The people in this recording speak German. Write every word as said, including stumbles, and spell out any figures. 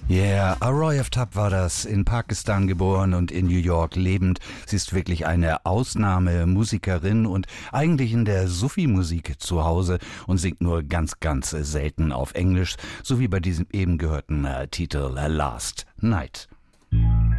Yeah, Aroy Aftap war das, in Pakistan geboren und in New York lebend. Sie ist wirklich eine Ausnahmemusikerin und eigentlich in der Sufi-Musik zu Hause und singt nur ganz, ganz selten auf Englisch, so wie bei diesem eben gehörten äh, Titel Last Night.